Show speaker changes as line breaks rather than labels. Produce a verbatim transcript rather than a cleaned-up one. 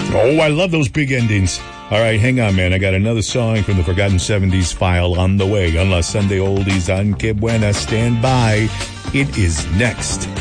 Oh, I love those big endings. All right, hang on, man. I got another song from the Forgotten seventies file on the way. On La Sunday Oldies on Que Buena. Stand by. It is next.